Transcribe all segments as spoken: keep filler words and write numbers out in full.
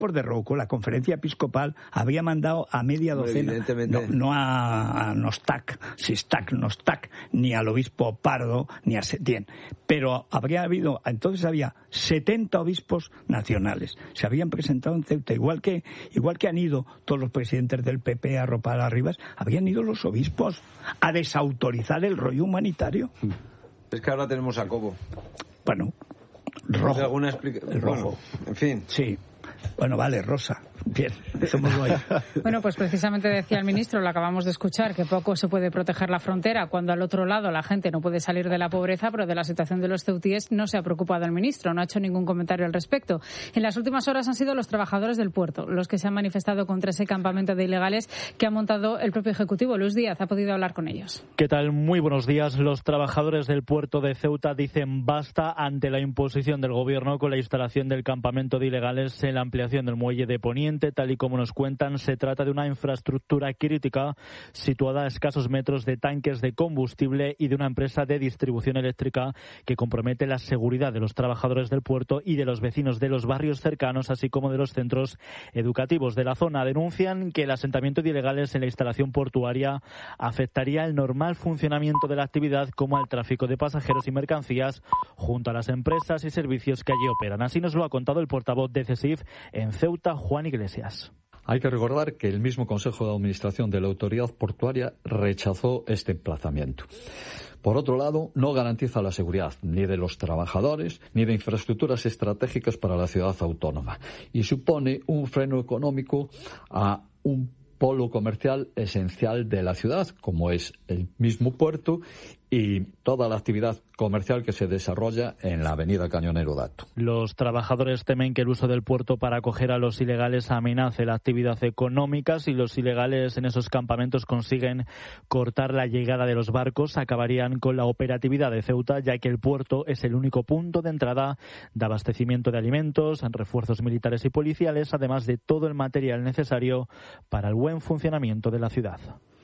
de Rouco, la conferencia episcopal había mandado a media docena, no, no a, a Nostac, Sistac, Nostac, ni al obispo Pardo, ni a Setién, pero habría habido, entonces había setenta obispos nacionales, se habían presentado en Ceuta, igual que igual que han ido todos los presidentes del P P a arropar a Rivas, habían ido los obispos a desautorizar el rollo humanitario. Es que ahora tenemos a Cobo. Bueno, rojo. ¿Alguna explica... El rojo. Bueno, en fin. Sí. Bueno, vale, rosa. Bien, dejémoslo ahí. Bueno, pues precisamente decía el ministro, lo acabamos de escuchar, que poco se puede proteger la frontera cuando al otro lado la gente no puede salir de la pobreza, pero de la situación de los ceutíes no se ha preocupado el ministro, no ha hecho ningún comentario al respecto. En las últimas horas han sido los trabajadores del puerto los que se han manifestado contra ese campamento de ilegales que ha montado el propio Ejecutivo. Luis Díaz ha podido hablar con ellos. ¿Qué tal? Muy buenos días. Los trabajadores del puerto de Ceuta dicen basta ante la imposición del gobierno con la instalación del campamento de ilegales en la ampliación del muelle de Poniente. Tal y como nos cuentan, se trata de una infraestructura crítica situada a escasos metros de tanques de combustible y de una empresa de distribución eléctrica que compromete la seguridad de los trabajadores del puerto y de los vecinos de los barrios cercanos, así como de los centros educativos de la zona. Denuncian que el asentamiento de ilegales en la instalación portuaria afectaría el normal funcionamiento de la actividad, como al tráfico de pasajeros y mercancías, junto a las empresas y servicios que allí operan. Así nos lo ha contado el portavoz de CESIF en Ceuta, Juan Iglesias. Hay que recordar que el mismo Consejo de Administración de la Autoridad Portuaria rechazó este emplazamiento. Por otro lado, no garantiza la seguridad ni de los trabajadores ni de infraestructuras estratégicas para la ciudad autónoma y supone un freno económico a un polo comercial esencial de la ciudad, como es el mismo puerto y toda la actividad comercial que se desarrolla en la avenida Cañonero Dato. Los trabajadores temen que el uso del puerto para acoger a los ilegales amenace la actividad económica. Si los ilegales en esos campamentos consiguen cortar la llegada de los barcos, acabarían con la operatividad de Ceuta, ya que el puerto es el único punto de entrada de abastecimiento de alimentos, refuerzos militares y policiales, además de todo el material necesario para el buen funcionamiento de la ciudad.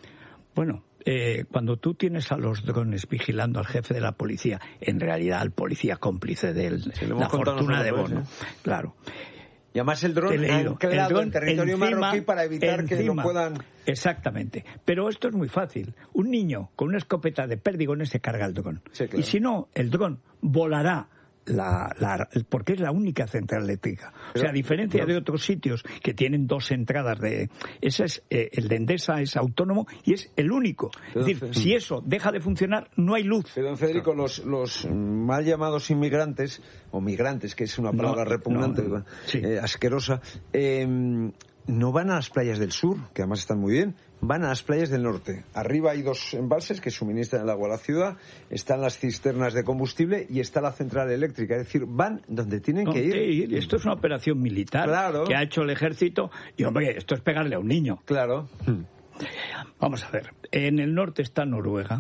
Bueno, eh, cuando tú tienes a los drones vigilando al jefe de la policía, en realidad al policía cómplice de la fortuna de Bono, claro. Y además el dron anclado en territorio encima, marroquí para evitar encima, que no puedan... Exactamente. Pero esto es muy fácil. Un niño con una escopeta de perdigones se carga el dron. Sí, claro. Y si no, el dron volará. La, la, porque es la única central eléctrica. O sea, a diferencia de otros sitios que tienen dos entradas de... Ese es, eh, el de Endesa es autónomo y es el único. Es decir, si eso deja de funcionar, no hay luz. Pero, don Federico, los, los mal llamados inmigrantes, o migrantes, que es una palabra no, repugnante, no, no. Sí. Eh, asquerosa, eh, no van a las playas del sur, que además están muy bien, van a las playas del norte. Arriba hay dos embalses que suministran el agua a la ciudad, están las cisternas de combustible y está la central eléctrica. Es decir, van donde tienen no, que ir. ir. Esto es una operación militar claro. que ha hecho el ejército y, hombre, esto es pegarle a un niño. Claro. Hmm. Vamos a ver. En el norte está Noruega.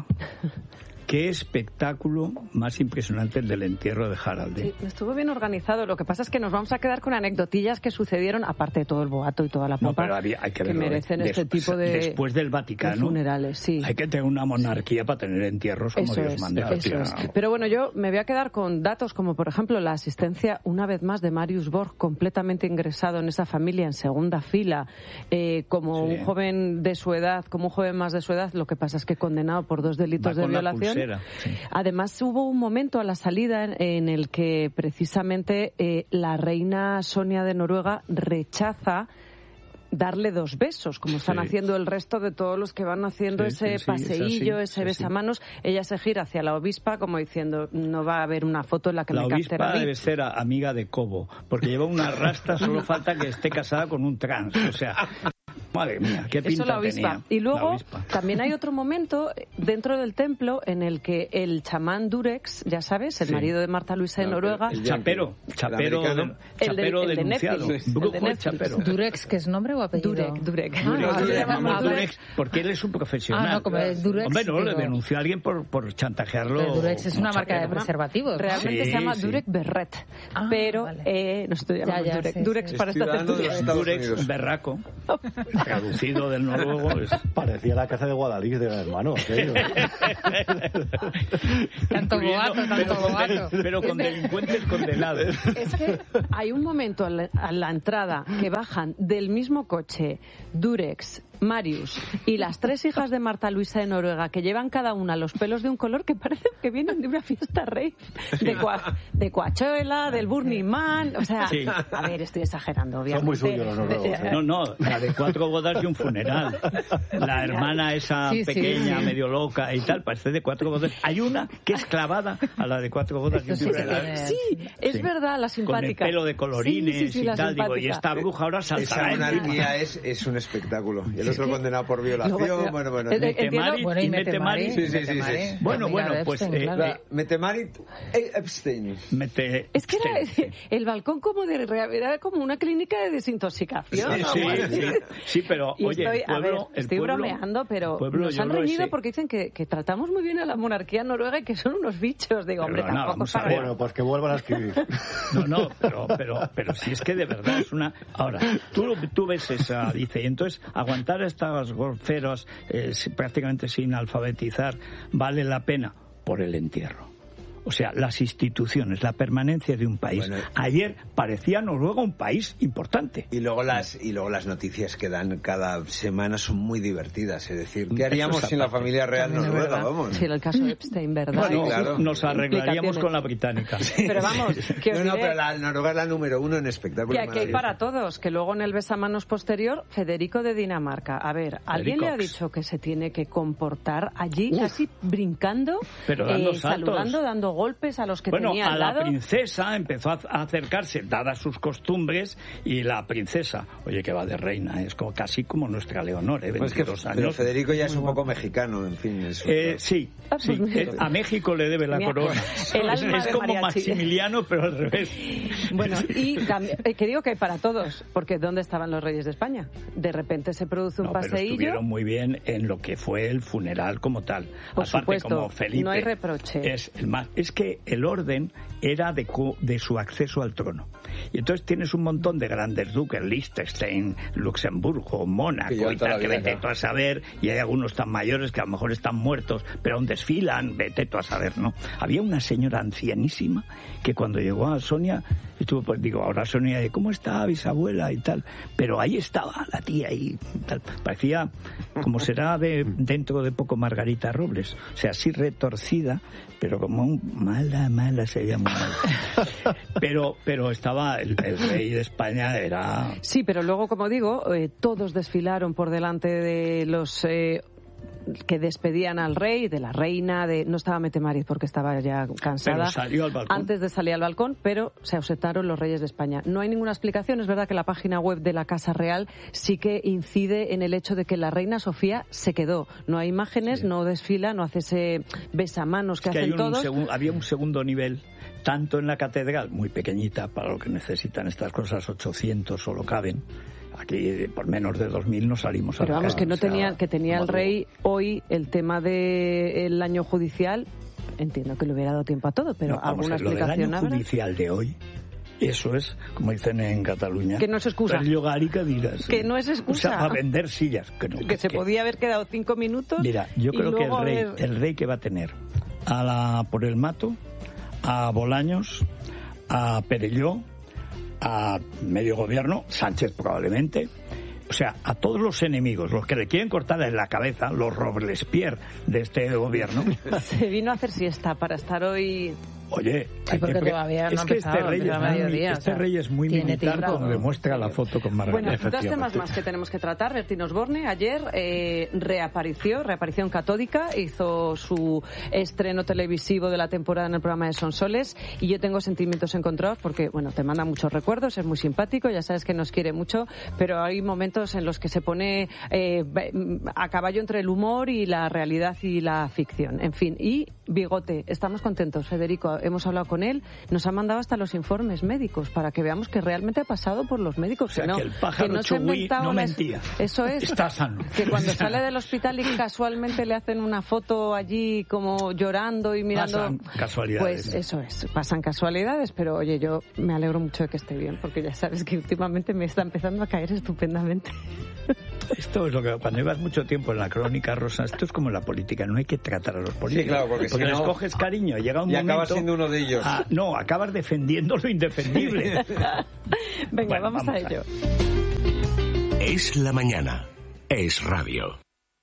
Qué espectáculo más impresionante el del entierro de Harald. Sí, estuvo bien organizado. Lo que pasa es que nos vamos a quedar con anecdotillas que sucedieron, aparte de todo el boato y toda la pompa, no, pero había, hay que, que merecen de, este tipo de después del Vaticano, de funerales. Sí. Hay que tener una monarquía para tener entierros como eso Dios es, manda. Eso es. Pero bueno, yo me voy a quedar con datos como, por ejemplo, la asistencia, una vez más, de Marius Borg, completamente ingresado en esa familia en segunda fila, eh, como sí. un joven de su edad, como un joven más de su edad, lo que pasa es que condenado por dos delitos de violación. Sí. Además, hubo un momento a la salida en, en el que precisamente eh, la reina Sonia de Noruega rechaza darle dos besos, como están sí. haciendo el resto de todos los que van haciendo sí, ese sí, paseillo, ese sí, besamanos. Sí. Ella se gira hacia la obispa como diciendo, no va a haber una foto en la que la me capten a mí. La obispa debe ser amiga de Cobo, porque lleva una rasta, solo falta que esté casada con un trans, o sea... Madre mía, qué pinta Eso la obispa. tenía. Y luego también hay otro momento dentro del templo en el que el chamán Durex, ya sabes, el sí. marido de Marta Luisa de Noruega, el, el chapero, chapero, el, de, chapero el de, denunciado, el de Netflix, brujo el de chapero. Durex, ¿que es nombre o apellido? Durek, Durek. Ah, Durek, ah, Durek, Durek, Durex, porque él es un profesional. Ah, no, como es Durex. Hombre, no, digo... le denunció a alguien por, por chantajearlo. Pero Durex es una marca de preservativos. Realmente sí, se llama sí. Durek Berret, ah, pero vale. eh, nosotros llamamos ya, ya, Durek, sí, Durex sí. para esta tertulia. Durex berraco. traducido del noruego es... Parecía la casa de Guadalix de hermanos. Tanto boato, tanto boato. Pero con delincuentes condenados. Es que hay un momento a la, a la entrada que bajan del mismo coche Durex, Marius y las tres hijas de Marta Luisa de Noruega, que llevan cada una los pelos de un color que parece que vienen de una fiesta rave, de, cua, de Coachella, del Burning Man, o sea, sí. A ver, estoy exagerando, obviamente. Son muy suyos los noruegos. ¿eh? No, no, la de cuatro bodas y un funeral. La hermana esa sí, pequeña, sí, sí. medio loca y tal, parece de cuatro bodas. Hay una que es clavada a la de cuatro bodas y un funeral. Sí, es sí. verdad, la simpática. Con el pelo de colorines sí, sí, sí, y tal, simpática. Digo, y esta bruja ahora saltará. Esa monarquía es, es un espectáculo. Y el otro sí. condenado por violación, no, bueno, bueno. Metemarit bueno, y Metemarit. Sí, sí, sí, sí. Bueno, bueno, pues... Epstein, eh, claro. Metemarit e Epstein. Mete... Es que era el balcón como de... Era como una clínica de desintoxicación. Sí, ¿no? sí, Bueno, sí, sí, pero, y oye, estoy, el pueblo... A ver, el estoy pueblo, bromeando, pero pueblo, nos han lo reñido sé. porque dicen que, que tratamos muy bien a la monarquía noruega y que son unos bichos. Digo, hombre, pero no, tampoco para... Bueno, pues que vuelvan a escribir. No, no, pero, pero, pero si es que de verdad es una... Ahora, tú, tú ves esa, dice, y entonces aguantar estas golferas eh, prácticamente sin alfabetizar vale la pena por el entierro. O sea, las instituciones, la permanencia de un país. Bueno, ayer parecía Noruega un país importante. Y luego las y luego las noticias que dan cada semana son muy divertidas. Es decir, ¿qué haríamos sin la familia real noruega? Vamos. Sí, el caso de Epstein, ¿verdad? Bueno, sí, claro. Nos arreglaríamos con la británica. Sí. Pero vamos, que no, no, pero la Noruega es la número uno en espectáculos. Que aquí hay para todos, que luego en el besamanos posterior, Federico de Dinamarca. A ver, ¿alguien le ha dicho que se tiene que comportar allí Uf. casi brincando, pero dando eh, saludando, dando golpes a los que bueno, tenía al a lado? La princesa empezó a acercarse, dadas sus costumbres, y la princesa, oye, que va de reina, es como, casi como nuestra Leonor, ¿eh? veintidós pues que, años. Pero Federico ya es un poco mexicano, en fin. Es eh, sí, sí, eh, a México le debe la corona. El alma es de como Mariachi. Maximiliano, pero al revés. Bueno, y también, eh, que digo que hay para todos, porque ¿dónde estaban los reyes de España? De repente se produce un no, paseillo. Pero estuvieron muy bien en lo que fue el funeral como tal. Por Aparte, supuesto, como Felipe, no hay reproche. Es, el más, es que el orden era de, de su acceso al trono. Y entonces tienes un montón de grandes duques, Liechtenstein, Luxemburgo, Mónaco y tal, que vete tú a saber, y hay algunos tan mayores que a lo mejor están muertos, pero aún desfilan, vete tú a saber, ¿no? Había una señora ancianísima que cuando llegó a Sonia, estuvo, pues digo, ahora Sonia, ¿cómo está bisabuela y tal? Pero ahí estaba la tía y tal. Parecía como será de, dentro de poco Margarita Robles, o sea, así retorcida, pero como un mala, mala, se llama. Pero, pero estaba el, el rey de España, era... Sí, pero luego, como digo, eh, todos desfilaron por delante de los... Eh, que despedían al rey, de la reina, de no estaba Metemarit porque estaba ya cansada. Pero salió al balcón. Antes de salir al balcón, pero se ausentaron los reyes de España. No hay ninguna explicación, es verdad que la página web de la Casa Real sí que incide en el hecho de que la reina Sofía se quedó. No hay imágenes, sí. no desfila, no hace ese besamanos que, es que hacen hay un todos. Segun, había un segundo nivel, tanto en la catedral, muy pequeñita para lo que necesitan estas cosas, ochocientos solo caben. Aquí por menos de dos mil no salimos a Pero la vamos, cara, que no o sea, tenía, que tenía el rey hoy el tema del año judicial. Entiendo que le hubiera dado tiempo a todo, pero no, vamos, alguna lo explicación del año habrá. Judicial de hoy, eso es, como dicen en Cataluña, que no es excusa. El yogarica dirás. Que no es excusa. O sea, para vender sillas. Que, no, que, que se podía haber quedado cinco minutos. Mira, yo creo que el rey, haber... el rey que va a tener a la por el Mato, a Bolaños, a Perelló, a medio gobierno, Sánchez probablemente, o sea, a todos los enemigos, los que le quieren cortar en la cabeza, los Robespierre de este gobierno. Se vino a hacer siesta para estar hoy... Oye, sí, porque que, todavía es no que empezado, este rey es muy, mediodía, este o sea, rey es muy militar, como demuestra la foto con Margarita. Bueno, dos temas más que tenemos que tratar. Bertín Osborne ayer eh, reapareció, reapareció en Catódica, hizo su estreno televisivo de la temporada en el programa de Sonsoles, y yo tengo sentimientos encontrados porque, bueno, te manda muchos recuerdos, es muy simpático, ya sabes que nos quiere mucho, pero hay momentos en los que se pone eh, a caballo entre el humor y la realidad y la ficción. En fin, y Bigote, estamos contentos, Federico, hemos hablado con él, nos ha mandado hasta los informes médicos para que veamos que realmente ha pasado por los médicos. O sea, que, no, que el pájaro que no se ha inventado no las... mentía. Eso es. Está sano. Que cuando sale del hospital y casualmente le hacen una foto allí como llorando y mirando... Pasan casualidades. Pues eso es, pasan casualidades, pero oye, yo me alegro mucho de que esté bien, porque ya sabes que últimamente me está empezando a caer estupendamente. Esto es lo que cuando llevas mucho tiempo en la crónica rosa, esto es como en la política, no hay que tratar a los políticos. Sí, claro, porque, porque si les no, coges cariño, llega un y momento... Y acabas siendo uno de ellos. Ah, no, acabas defendiendo lo indefendible. Venga, bueno, vamos, vamos a ello. Es la mañana. Es radio.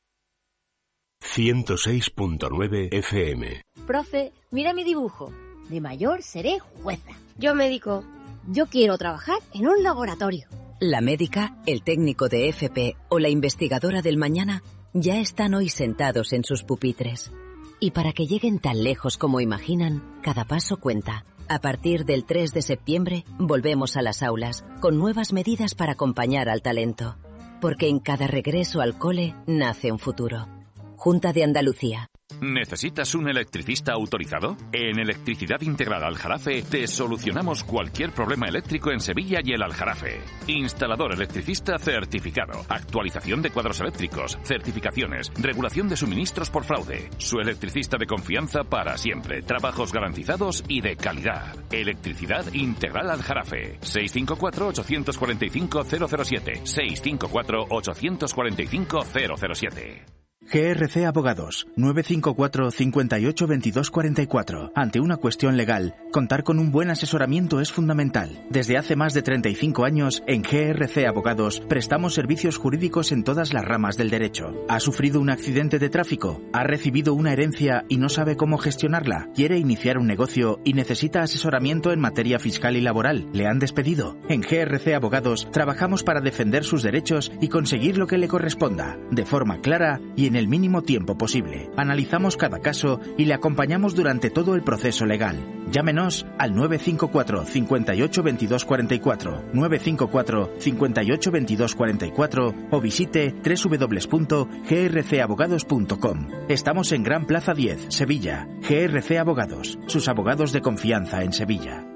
ciento seis punto nueve F M. Profe, mira mi dibujo. De mayor seré jueza. Yo médico. Yo quiero trabajar en un laboratorio. La médica, el técnico de F P o la investigadora del mañana ya están hoy sentados en sus pupitres. Y para que lleguen tan lejos como imaginan, cada paso cuenta. A partir del tres de septiembre, volvemos a las aulas, con nuevas medidas para acompañar al talento. Porque en cada regreso al cole nace un futuro. Junta de Andalucía. ¿Necesitas un electricista autorizado? En Electricidad Integral Aljarafe te solucionamos cualquier problema eléctrico en Sevilla y el Aljarafe. Instalador electricista certificado, actualización de cuadros eléctricos, certificaciones, regulación de suministros por fraude. Su electricista de confianza para siempre, trabajos garantizados y de calidad. Electricidad Integral Aljarafe. seis cinco cuatro, ocho cuatro cinco, cero cero siete. seis cinco cuatro, ocho cuatro cinco, cero cero siete. G R C Abogados, nueve cinco cuatro, cinco ocho, veintidós cuarenta y cuatro. Ante una cuestión legal, contar con un buen asesoramiento es fundamental. Desde hace más de treinta y cinco años, en G R C Abogados, prestamos servicios jurídicos en todas las ramas del derecho. ¿Ha sufrido un accidente de tráfico? ¿Ha recibido una herencia y no sabe cómo gestionarla? ¿Quiere iniciar un negocio y necesita asesoramiento en materia fiscal y laboral? ¿Le han despedido? En G R C Abogados, trabajamos para defender sus derechos y conseguir lo que le corresponda, de forma clara y en en el mínimo tiempo posible. Analizamos cada caso y le acompañamos durante todo el proceso legal. Llámenos al nueve cinco cuatro, cinco ocho, veintidós cuarenta y cuatro, nueve cinco cuatro, cinco ocho, veintidós cuarenta y cuatro o visite doble u doble u doble u punto g r c abogados punto com. Estamos en Gran Plaza diez, Sevilla. G R C Abogados, sus abogados de confianza en Sevilla.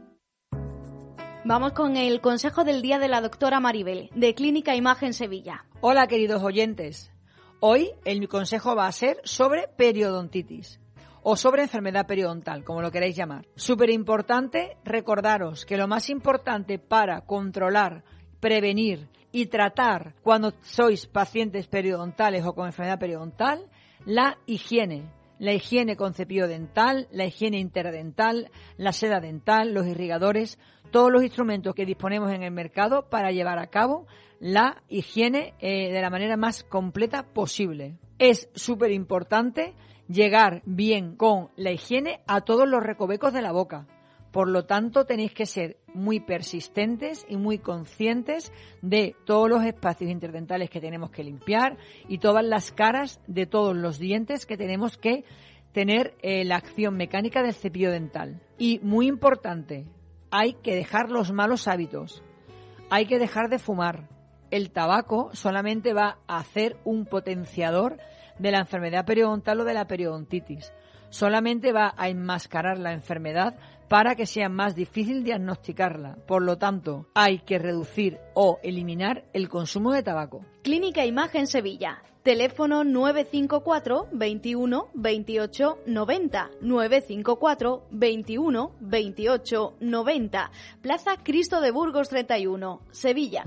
Vamos con el consejo del día de la doctora Maribel, de Clínica Imagen Sevilla. Hola, queridos oyentes. Hoy el consejo va a ser sobre periodontitis o sobre enfermedad periodontal, como lo queráis llamar. Súper importante recordaros que lo más importante para controlar, prevenir y tratar cuando sois pacientes periodontales o con enfermedad periodontal, la higiene. La higiene con cepillo dental, la higiene interdental, la seda dental, los irrigadores, todos los instrumentos que disponemos en el mercado para llevar a cabo la higiene eh, de la manera más completa posible. Es súper importante llegar bien con la higiene a todos los recovecos de la boca. Por lo tanto, tenéis que ser muy persistentes y muy conscientes de todos los espacios interdentales que tenemos que limpiar y todas las caras de todos los dientes que tenemos que tener eh, la acción mecánica del cepillo dental. Y muy importante, hay que dejar los malos hábitos. Hay que dejar de fumar. El tabaco solamente va a hacer un potenciador de la enfermedad periodontal o de la periodontitis. Solamente va a enmascarar la enfermedad para que sea más difícil diagnosticarla. Por lo tanto, hay que reducir o eliminar el consumo de tabaco. Clínica Imagen Sevilla. Teléfono nueve cinco cuatro, veintiuno, veintiocho, noventa. nueve cinco cuatro, veintiuno, veintiocho, noventa. Plaza Cristo de Burgos treinta y uno, Sevilla.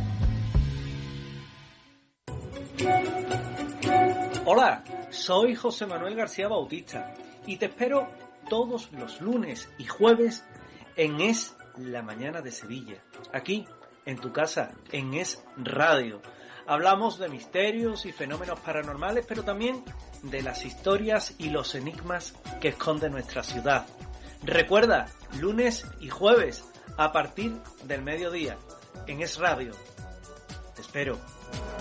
Hola, soy José Manuel García Bautista y te espero todos los lunes y jueves en Es la Mañana de Sevilla, aquí en tu casa, en Es Radio. Hablamos de misterios y fenómenos paranormales, pero también de las historias y los enigmas que esconde nuestra ciudad. Recuerda, lunes y jueves a partir del mediodía en Es Radio. Te espero.